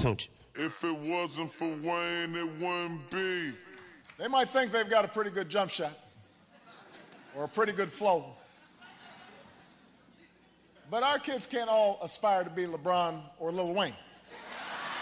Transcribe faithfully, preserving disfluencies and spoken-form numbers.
Don't you? If it wasn't for Wayne, it wouldn't be. They might think they've got a pretty good jump shot or a pretty good flow. But our kids can't all aspire to be LeBron or Lil Wayne.